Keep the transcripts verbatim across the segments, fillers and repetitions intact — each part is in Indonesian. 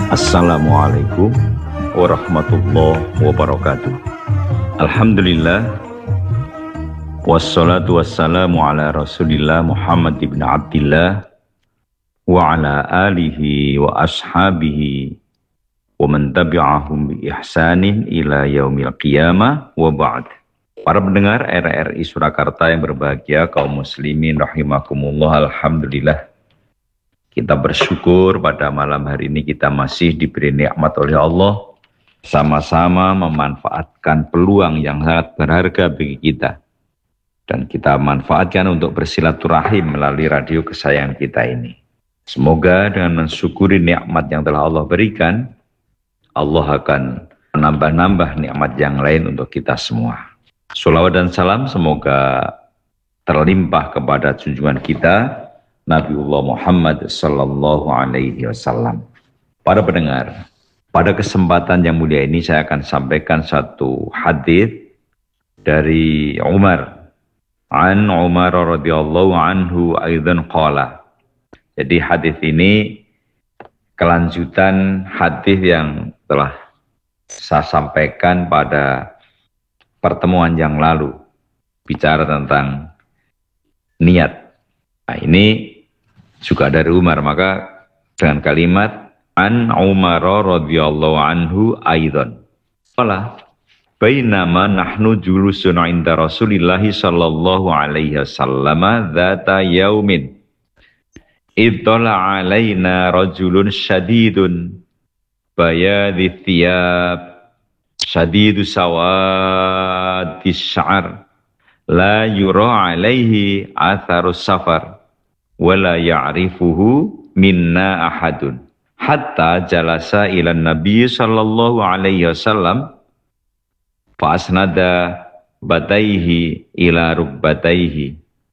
Assalamualaikum warahmatullahi wabarakatuh. Alhamdulillah, wassalatu wassalamu ala rasulillah Muhammad ibn Abdillah wa ala alihi wa ashabihi wa man tabi'ahum bi ihsanin ila yaumil qiyamah wa ba'd. Para pendengar R R I Surakarta yang berbahagia, kaum muslimin rahimakumullah, alhamdulillah. Kita bersyukur pada malam hari ini kita masih diberi nikmat oleh Allah, sama-sama memanfaatkan peluang yang sangat berharga bagi kita. Dan kita manfaatkan untuk bersilaturahim melalui radio kesayangan kita ini. Semoga dengan mensyukuri nikmat yang telah Allah berikan, Allah akan menambah-nambah nikmat yang lain untuk kita semua. Sholawat dan salam semoga terlimpah kepada junjungan kita, Nabiullah Muhammad sallallahu alaihi wasallam. Para pendengar, pada kesempatan yang mulia ini saya akan sampaikan satu hadis dari Umar. An Umar radhiyallahu anhu aidan qala. Jadi hadis ini kelanjutan hadis yang telah saya sampaikan pada pertemuan yang lalu, bicara tentang niat. Nah, ini juga dari Umar, maka dengan kalimat an Umar radhiyallahu anhu aidan qala bainama nahnu julusun 'inda Rasulillah sallallahu alaihi wasallam dzata yaumin ittala 'alaina rajulun syadidun bayadhi thiyab syadidu sawadis sya'ar la yura 'alaihi atharus safar wala ya'rifuhu minna ahadun hatta jalasa ila nabi sallallahu alaihi wasallam fa asnada bataihi ila rukbataihi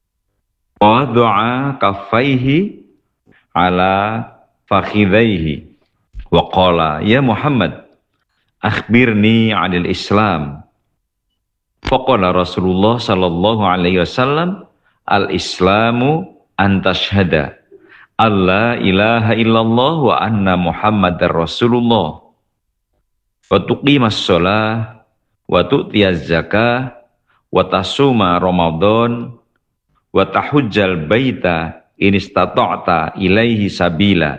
wa du'a kaffaihi ala fakhidaihi wa qala ya Muhammad akhbirni 'anil Islam. Faqala Rasulullah sallallahu alaihi wasallam al-Islamu antashhada alla ilaha illallah wa anna Muhammadar Rasulullah wa tuqimas shalah wa tu'tiyaz zakah wa tasuma Ramadan wa tahujjal baita in istata'ta ilaihi sabila.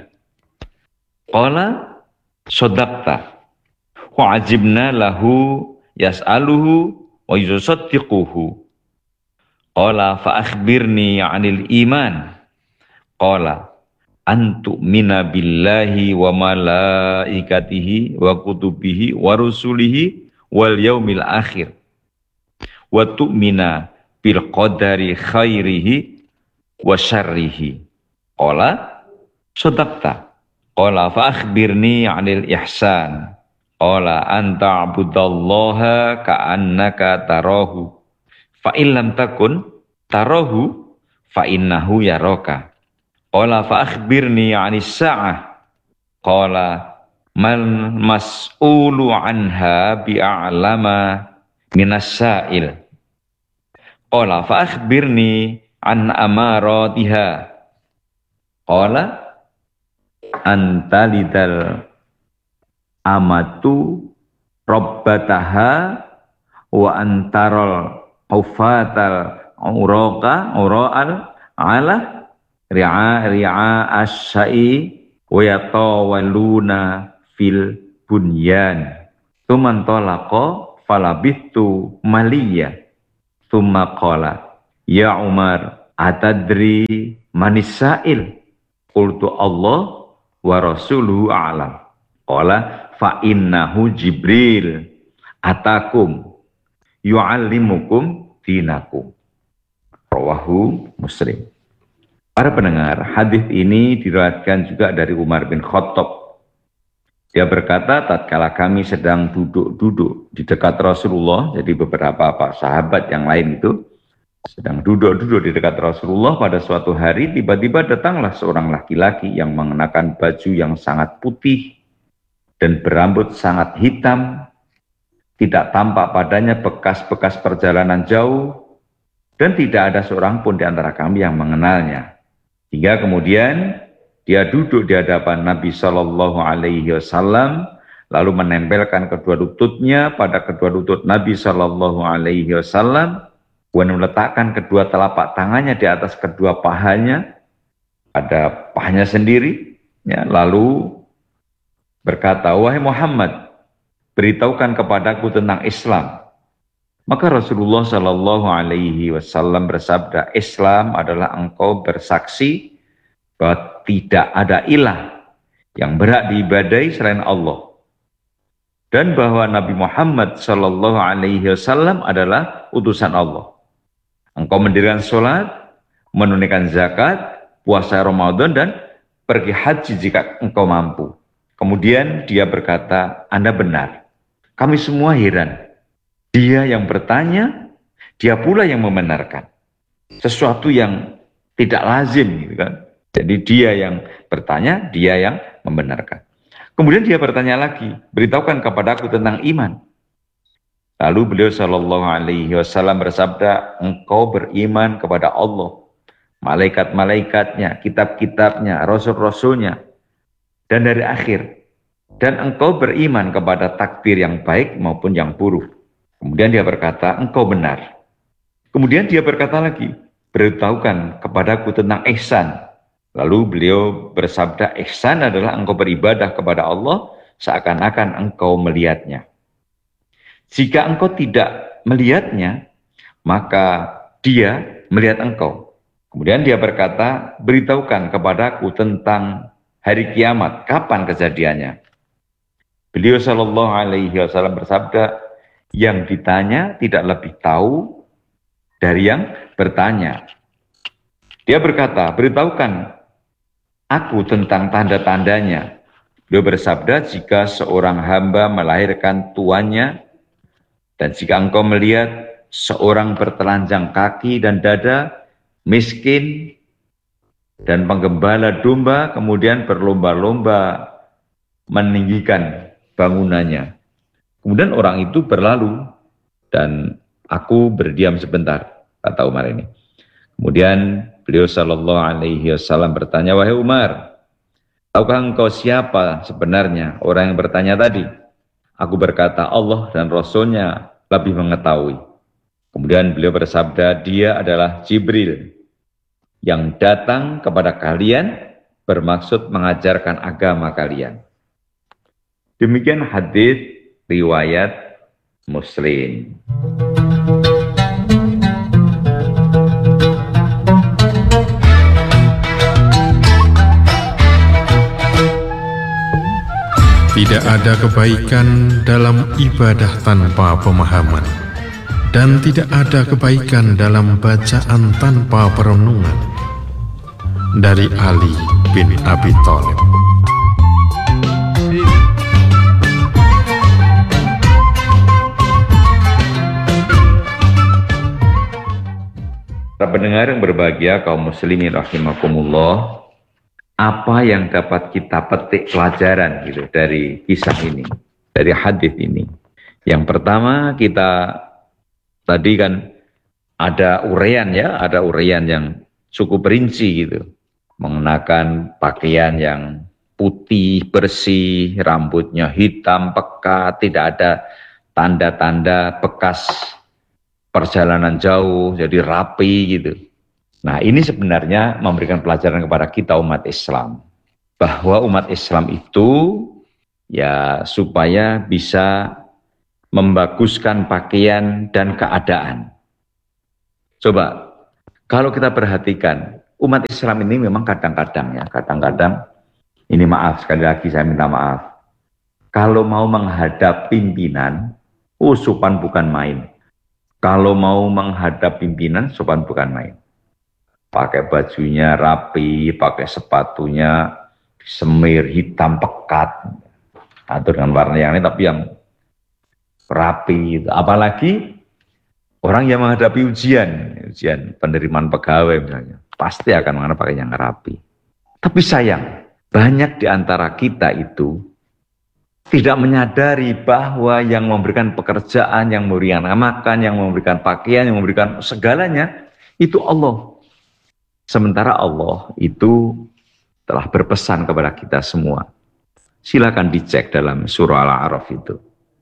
Qala sadaqta wa ajibna lahu yas'aluhu wa yusaddiquhu. Qala fa akhbirni 'anil iman. Qala antu'mina billahi wa malaikatihi wa kutubihi wa rusulihi wal yaumil akhir wa tu'mina bil qadari khairihi wa syarrihi. Qala sadaqta. Qala fa akhbirni 'anil ihsan. Qala anta 'budallaha ka'annaka tarahu fa illam takun tarahu fa innahu yaraka. Qala fa akhbirni 'anis sa'ah. Qala man mas'ulu 'anha bi'a'lama minas sa'il. Qala fa akhbirni 'an amaratiha. Qala antalidal amatu rabbataha wa antarol Aufatal uraka ura'al ala ri'a ri'a as-sa'i wa yatawalluna fil bunyan tuman talaqa falabittu maliyya thumma qala ya Umar atadri manis sa'il qultu Allah wa rasuluhu a'lam. Qala fa innahu Jibril atakum yu'allimukum dinakum. Rawahu Muslim. Para pendengar, hadis ini diriwayatkan juga dari Umar bin Khattab. Dia berkata, tatkala kami sedang duduk-duduk di dekat Rasulullah, jadi beberapa apa, sahabat yang lain itu sedang duduk-duduk di dekat Rasulullah, pada suatu hari tiba-tiba datanglah seorang laki-laki yang mengenakan baju yang sangat putih dan berambut sangat hitam. Tidak tampak padanya bekas-bekas perjalanan jauh, dan tidak ada seorang pun di antara kami yang mengenalnya. Hingga kemudian dia duduk di hadapan Nabi Shallallahu Alaihi Wasallam, lalu menempelkan kedua lututnya pada kedua lutut Nabi Shallallahu Alaihi Wasallam, kemudian meletakkan kedua telapak tangannya di atas kedua pahanya, pada pahanya sendiri, ya, lalu berkata, wahai Muhammad, beritahukan kepadaku tentang Islam. Maka Rasulullah Shallallahu Alaihi Wasallam bersabda, Islam adalah engkau bersaksi bahwa tidak ada ilah yang berhak diibadahi selain Allah, dan bahwa Nabi Muhammad Shallallahu Alaihi Wasallam adalah utusan Allah. Engkau mendirikan sholat, menunaikan zakat, puasa Ramadan, dan pergi haji jika engkau mampu. Kemudian dia berkata, Anda benar. Kami semua heran. Dia yang bertanya, dia pula yang membenarkan. Sesuatu yang tidak lazim, gitu kan. Jadi dia yang bertanya, dia yang membenarkan. Kemudian dia bertanya lagi, beritahukan kepadaku tentang iman. Lalu beliau Shallallahu Alaihi Wasallam bersabda, engkau beriman kepada Allah, malaikat-malaikatnya, kitab-kitabnya, rasul-rasulnya, dan dari akhir. Dan engkau beriman kepada takdir yang baik maupun yang buruk. Kemudian dia berkata, engkau benar. Kemudian dia berkata lagi, beritahukan kepadaku tentang ihsan. Lalu beliau bersabda, ihsan adalah engkau beribadah kepada Allah seakan-akan engkau melihatnya. Jika engkau tidak melihatnya, maka dia melihat engkau. Kemudian dia berkata, beritahukan kepadaku tentang hari kiamat, kapan kejadiannya. Beliau Shallallahu Alaihi Wasallam bersabda, yang ditanya tidak lebih tahu dari yang bertanya. Dia berkata, beritahukan aku tentang tanda-tandanya. Beliau bersabda, jika seorang hamba melahirkan tuannya, dan jika engkau melihat seorang bertelanjang kaki dan dada, miskin, dan penggembala domba, kemudian berlomba-lomba meninggikan bangunannya. Kemudian orang itu berlalu, dan aku berdiam sebentar, kata Umar ini. Kemudian beliau Shallallahu Alaihi Wasallam bertanya, wahai Umar, tahukah engkau siapa sebenarnya orang yang bertanya tadi? Aku berkata, Allah dan Rasulnya lebih mengetahui. Kemudian beliau bersabda, dia adalah Jibril yang datang kepada kalian bermaksud mengajarkan agama kalian. Demikian hadis riwayat Muslim. Tidak ada kebaikan dalam ibadah tanpa pemahaman, dan tidak ada kebaikan dalam bacaan tanpa perenungan. Dari Ali bin Abi Thalib. Para pendengar yang berbahagia, kaum muslimin rahimakumullah, apa yang dapat kita petik pelajaran gitu dari kisah ini, dari hadis ini? Yang pertama, kita tadi kan ada uraian ya, ada uraian yang cukup rinci gitu, mengenakan pakaian yang putih bersih, rambutnya hitam pekat, tidak ada tanda-tanda bekas perjalanan jauh, jadi rapi gitu. Nah, ini sebenarnya memberikan pelajaran kepada kita umat Islam, bahwa umat Islam itu ya supaya bisa membaguskan pakaian dan keadaan. Coba kalau kita perhatikan, umat Islam ini memang kadang-kadang ya, kadang-kadang ini maaf sekali lagi saya minta maaf. Kalau mau menghadap pimpinan, oh sopan bukan main. Kalau mau menghadap pimpinan, sopan bukan main. Pakai bajunya rapi, pakai sepatunya semir hitam pekat, atau dengan warna yang lain, tapi yang rapi. Apalagi orang yang menghadapi ujian, ujian penerimaan pegawai misalnya, pasti akan menghadapi pakaian yang rapi. Tapi sayang, banyak di antara kita itu tidak menyadari bahwa yang memberikan pekerjaan, yang memberikan makan, yang memberikan pakaian, yang memberikan segalanya, itu Allah. Sementara Allah itu telah berpesan kepada kita semua. Silakan dicek dalam surah Al-A'raf itu.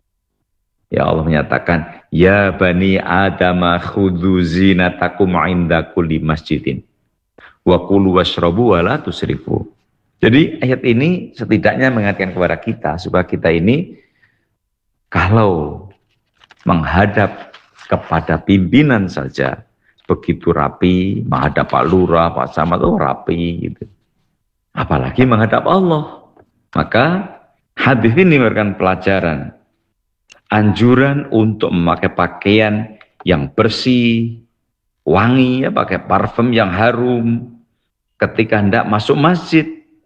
Ya Allah menyatakan, ya bani Adam khudzu zinatakum 'inda kulli masjidin wa kulu washrabu wa la tusrifu. Jadi ayat ini setidaknya mengingatkan kepada kita supaya kita ini kalau menghadap kepada pimpinan saja begitu rapi, menghadap Pak Lurah, Pak Camat, oh rapi gitu. Apalagi menghadap Allah. Maka hadis ini memberikan pelajaran, anjuran untuk memakai pakaian yang bersih, wangi, ya, pakai parfum yang harum ketika hendak masuk masjid,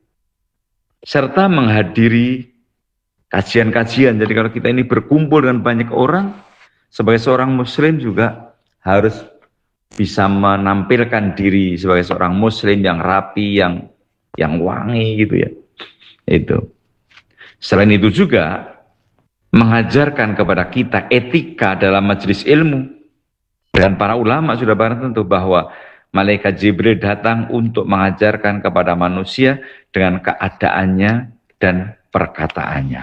serta menghadiri kajian-kajian. Jadi kalau kita ini berkumpul dengan banyak orang, sebagai seorang muslim juga harus bisa menampilkan diri sebagai seorang muslim yang rapi, yang yang wangi gitu ya. Itu. Selain itu juga mengajarkan kepada kita etika dalam majelis ilmu. Dan para ulama sudah barang tentu bahwa malaikat Jibril datang untuk mengajarkan kepada manusia dengan keadaannya dan perkataannya.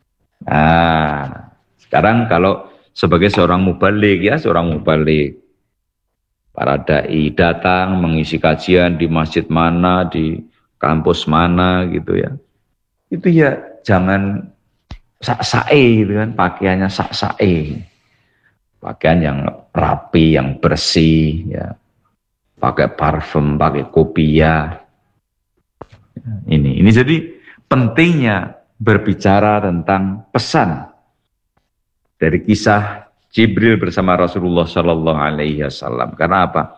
Nah, sekarang kalau sebagai seorang mubalik ya, seorang mubalik, para dai datang mengisi kajian di masjid mana, di kampus mana gitu ya. Itu ya jangan sak-sae gitu kan, pakaiannya sak-sae. Pakaian yang rapi, yang bersih ya. Pakai parfum, pakai kopiah. Ini ini jadi pentingnya berbicara tentang pesan dari kisah Jibril bersama Rasulullah Shallallahu Alaihi Wasallam. Karena apa?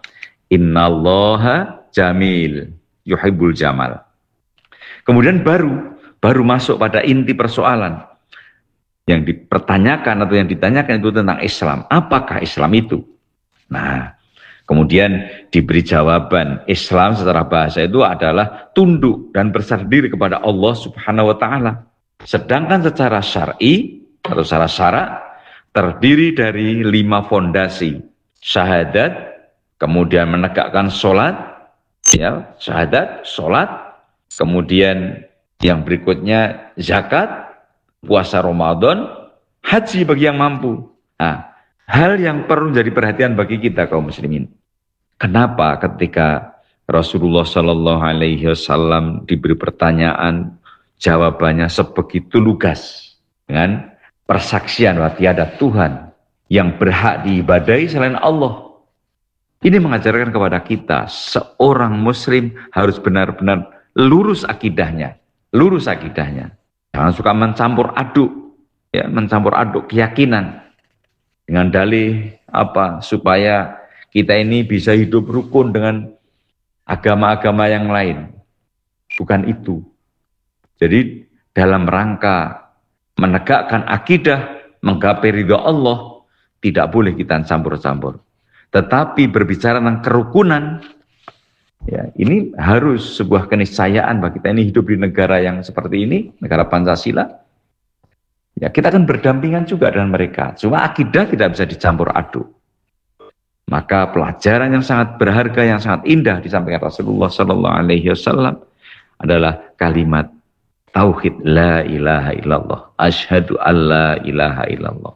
Innallaha jamil, yuhibbul jamal. Kemudian baru baru masuk pada inti persoalan yang dipertanyakan atau yang ditanyakan itu tentang Islam. Apakah Islam itu? Nah, kemudian diberi jawaban, Islam secara bahasa itu adalah tunduk dan berserah diri kepada Allah Subhanahu wa taala. Sedangkan secara syar'i atau secara syarak terdiri dari lima fondasi. Syahadat, kemudian menegakkan sholat, ya, syahadat, sholat, kemudian yang berikutnya zakat, puasa Ramadan, haji bagi yang mampu. Nah, hal yang perlu jadi perhatian bagi kita kaum muslimin. Kenapa ketika Rasulullah Shallallahu Alaihi Wasallam diberi pertanyaan, jawabannya sebegitu lugas dengan persaksian bahwa tiada Tuhan yang berhak diibadahi selain Allah. Ini mengajarkan kepada kita seorang muslim harus benar-benar lurus akidahnya, lurus akidahnya. Jangan suka mencampur aduk, ya, mencampur aduk keyakinan dengan dalih apa supaya kita ini bisa hidup rukun dengan agama-agama yang lain. Bukan itu. Jadi dalam rangka menegakkan akidah, menggapai ridha Allah, tidak boleh kita campur-campur. Tetapi berbicara tentang kerukunan, ya, ini harus sebuah keniscayaan bagi kita ini hidup di negara yang seperti ini, negara Pancasila. Ya, kita akan berdampingan juga dengan mereka. Cuma akidah tidak bisa dicampur aduk. Maka pelajaran yang sangat berharga, yang sangat indah disampaikan Rasulullah Sallallahu Alaihi Wasallam adalah kalimat tauhid la ilaha illallah, asyhadu alla ilaha illallah.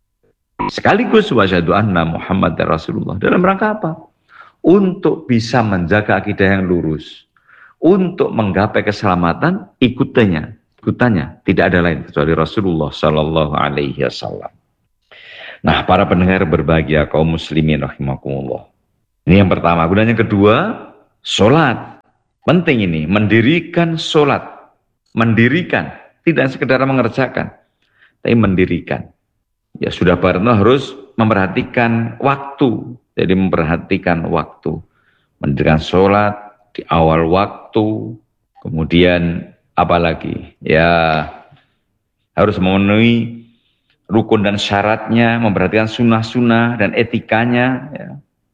Sekaligus wa asyhadu anna Muhammad Rasulullah. Dalam rangka apa? Untuk bisa menjaga akidah yang lurus, untuk menggapai keselamatan, ikutannya, ikutannya tidak ada lain kecuali Rasulullah Sallallahu Alaihi Wasallam. Nah, para pendengar berbahagia kaum muslimin rahimakumullah. Ini yang pertama. Kemudian yang kedua, sholat. Penting ini, mendirikan sholat. Mendirikan, tidak sekedar mengerjakan, tapi mendirikan. Ya sudah bareng harus memperhatikan waktu. Jadi memperhatikan waktu. Mendirikan sholat di awal waktu. Kemudian apalagi? Ya harus memenuhi rukun dan syaratnya, memperhatikan sunnah-sunnah dan etikanya. Ya.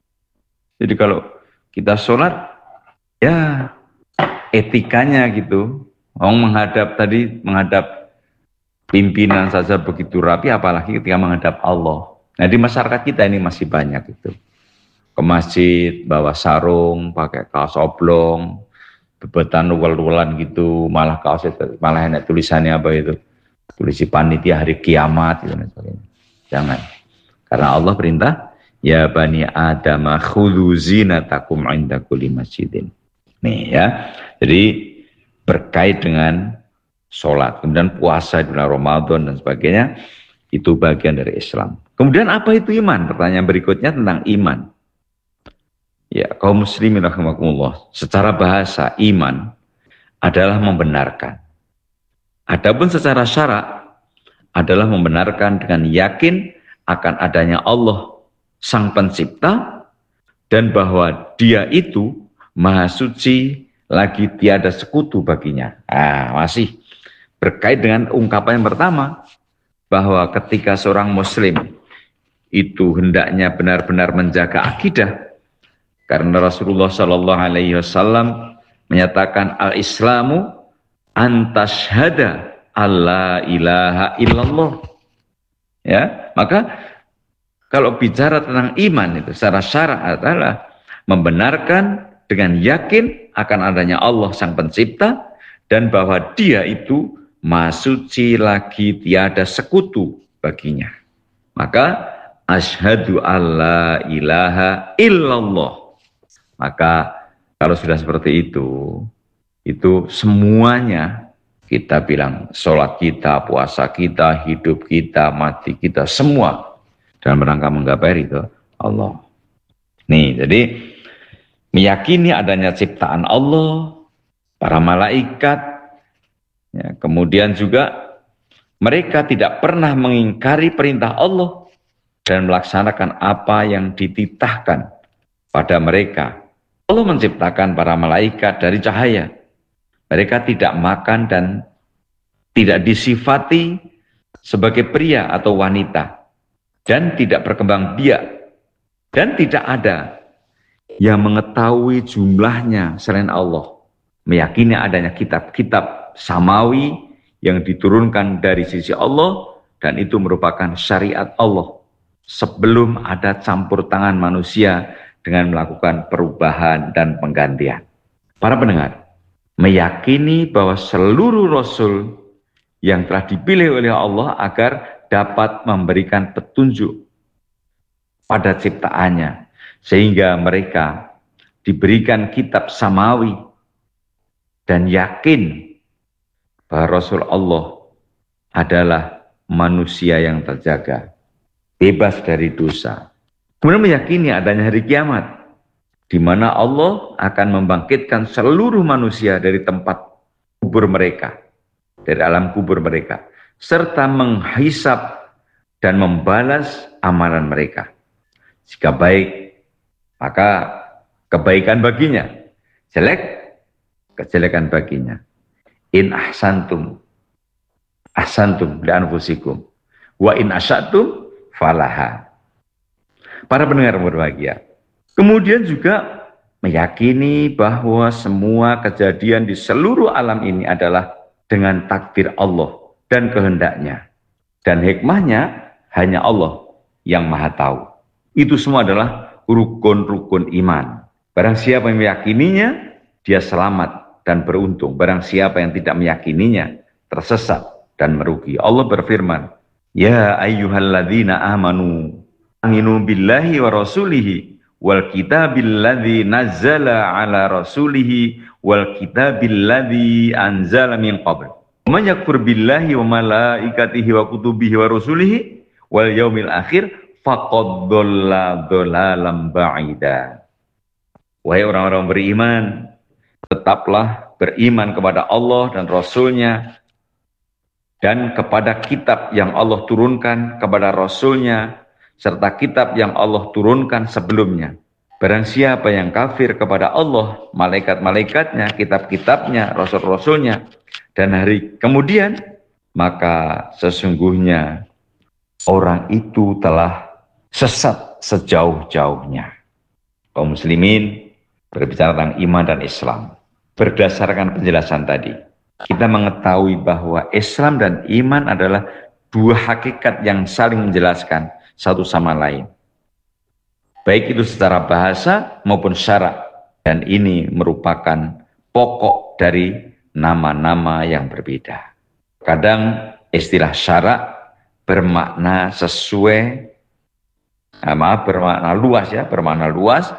Jadi kalau kita sholat, ya etikanya gitu. Orang menghadap tadi, menghadap pimpinan saja begitu rapi, apalagi ketika menghadap Allah. Nah di masyarakat kita ini masih banyak itu. Ke masjid, bawa sarung, pakai kaos oblong, bebetan uwel-uwelan gitu, malah kaosnya malah enak tulisannya apa itu? Tulisi panitia hari kiamat gitu dan sebagainya. Jangan. Karena Allah perintah, ya bani Adam khudzu zinatakum 'inda kulli masjidin. Nih ya. Jadi berkait dengan sholat, kemudian puasa di bulan Ramadan dan sebagainya, itu bagian dari Islam. Kemudian apa itu iman? Pertanyaan berikutnya tentang iman. Ya, kaum muslimin rahimakumullah, secara bahasa iman adalah membenarkan. Adapun secara syarak adalah membenarkan dengan yakin akan adanya Allah Sang Pencipta dan bahwa Dia itu Maha Suci, lagi tiada sekutu baginya. Ah, masih berkait dengan ungkapan yang pertama, bahwa ketika seorang muslim itu hendaknya benar-benar menjaga akidah, karena Rasulullah Shallallahu Alaihi Wasallam menyatakan al-Islamu antashhada alla ilaha illallah. Ya, maka kalau bicara tentang iman itu secara syarak adalah membenarkan dengan yakin akan adanya Allah Sang Pencipta dan bahwa Dia itu Maha Suci, lagi tiada sekutu baginya. Maka asyhadu alla ilaha illallah. Maka kalau sudah seperti itu, itu semuanya kita bilang sholat kita, puasa kita, hidup kita, mati kita, semua dalam rangka menggapai itu Allah. Nih, jadi meyakini adanya ciptaan Allah, para malaikat, ya, kemudian juga mereka tidak pernah mengingkari perintah Allah dan melaksanakan apa yang dititahkan pada mereka. Allah menciptakan para malaikat dari cahaya. Mereka tidak makan dan tidak disifati sebagai pria atau wanita dan tidak berkembang biak dan tidak ada yang mengetahui jumlahnya selain Allah. Meyakini adanya kitab-kitab samawi yang diturunkan dari sisi Allah dan itu merupakan syariat Allah sebelum ada campur tangan manusia dengan melakukan perubahan dan penggantian. Para pendengar, meyakini bahwa seluruh rasul yang telah dipilih oleh Allah agar dapat memberikan petunjuk pada ciptaannya, sehingga mereka diberikan kitab samawi dan yakin bahwa Rasul Allah adalah manusia yang terjaga, bebas dari dosa. Kemudian meyakini adanya hari kiamat, di mana Allah akan membangkitkan seluruh manusia dari tempat kubur mereka, dari alam kubur mereka, serta menghisap dan membalas amalan mereka. Jika baik, maka kebaikan baginya. Jelek, kejelekan baginya. In ahsantum, ahsantum li anfusikum. Wa in asyatum, falaha. Para pendengar berbahagia. Kemudian juga meyakini bahwa semua kejadian di seluruh alam ini adalah dengan takdir Allah dan kehendaknya. Dan hikmahnya hanya Allah yang maha tahu. Itu semua adalah rukun-rukun iman. Barang siapa yang meyakininya, dia selamat dan beruntung. Barang siapa yang tidak meyakininya, tersesat dan merugi. Allah berfirman, ya ayyuhalladzina amanu, aminu billahi wa rasulihi, wal kitabil ladzi nazzala ala rasulihi, wal kitabil ladzi anzala min qabl. Man yakfur billahi wa malaikatihi wa kutubihi wa rusulihi wal yaumil akhir faqad dhalla dhalalan ba'ida. Wahai orang-orang beriman, tetaplah beriman kepada Allah dan Rasul-Nya dan kepada kitab yang Allah turunkan kepada Rasul-Nya serta kitab yang Allah turunkan sebelumnya. Barang siapa yang kafir kepada Allah, malaikat-malaikatnya, kitab-kitabnya, rasul-rasulnya, dan hari kemudian, maka sesungguhnya orang itu telah sesat sejauh-jauhnya. Kaum muslimin berbicara tentang iman dan Islam. Berdasarkan penjelasan tadi, kita mengetahui bahwa Islam dan iman adalah dua hakikat yang saling menjelaskan satu sama lain. Baik itu secara bahasa maupun syarak. Dan ini merupakan pokok dari nama-nama yang berbeda. Kadang istilah syarak bermakna sesuai, eh, maaf bermakna luas ya, bermakna luas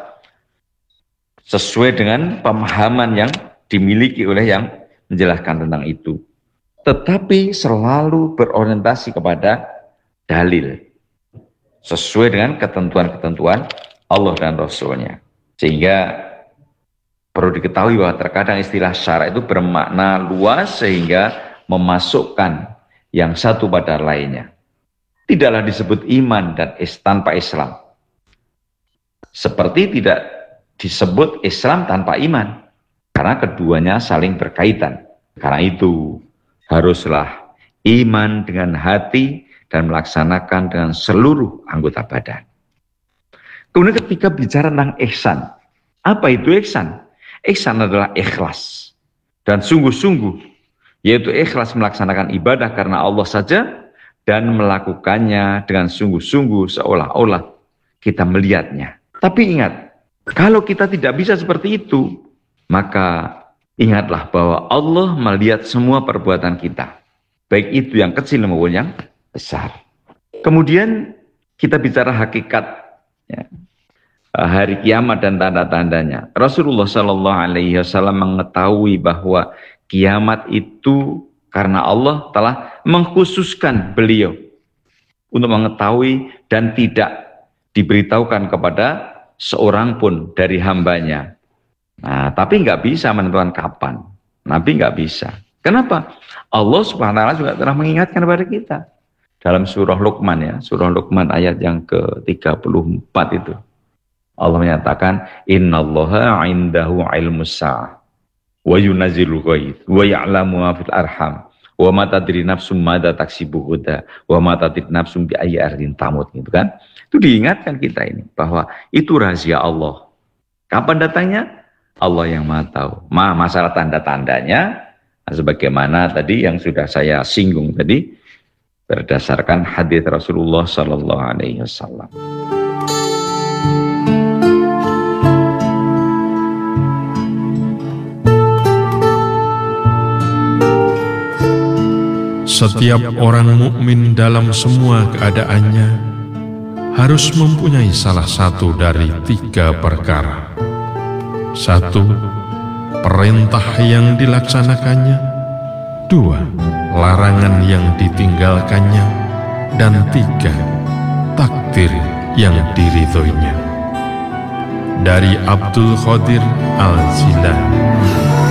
sesuai dengan pemahaman yang dimiliki oleh yang menjelaskan tentang itu. Tetapi selalu berorientasi kepada dalil sesuai dengan ketentuan-ketentuan Allah dan Rasul-Nya. Sehingga perlu diketahui bahwa terkadang istilah syarak itu bermakna luas sehingga memasukkan yang satu pada lainnya. Tidaklah disebut iman dan is tanpa Islam. Seperti tidak disebut Islam tanpa iman. Karena keduanya saling berkaitan. Karena itu haruslah iman dengan hati dan melaksanakan dengan seluruh anggota badan. Kemudian ketika bicara tentang ihsan, apa itu ihsan? Ihsan adalah ikhlas dan sungguh-sungguh, yaitu ikhlas melaksanakan ibadah karena Allah saja dan melakukannya dengan sungguh-sungguh seolah-olah kita melihatnya. Tapi ingat, kalau kita tidak bisa seperti itu, maka ingatlah bahwa Allah melihat semua perbuatan kita, baik itu yang kecil maupun yang besar. Kemudian kita bicara hakikat ya, hari kiamat dan tanda-tandanya. Rasulullah Shallallahu Alaihi Wasallam mengetahui bahwa kiamat itu karena Allah telah mengkhususkan beliau untuk mengetahui dan tidak diberitahukan kepada seorang pun dari hambanya. Nah, tapi nggak bisa menentukan kapan. Nabi nggak bisa. Kenapa? Allah Subhanahu wa taala juga telah mengingatkan kepada kita dalam surah Luqman ya, surah Luqman ayat yang ke tiga puluh empat itu. Allah menyatakan innallaha 'indahu 'ilmus sa'ah wa yunazzilul ghaits wa ya'lamu ma fil arham wa ma tadri nafsum madza taksibu ghadan wa ma tadri nafsum bi ayyi ardin tamut, gitu kan. Itu diingatkan kita ini bahwa itu rahasia Allah. Kapan datangnya? Allah yang Maha tahu. Ma masalah tanda-tandanya sebagaimana tadi yang sudah saya singgung tadi berdasarkan hadis Rasulullah sallallahu alaihi wasallam. Setiap orang mukmin dalam semua keadaannya harus mempunyai salah satu dari tiga perkara. Satu, perintah yang dilaksanakannya. Dua, larangan yang ditinggalkannya. Dan tiga, takdir yang diridhoinya. Dari Abdul Qadir Al-Jilani.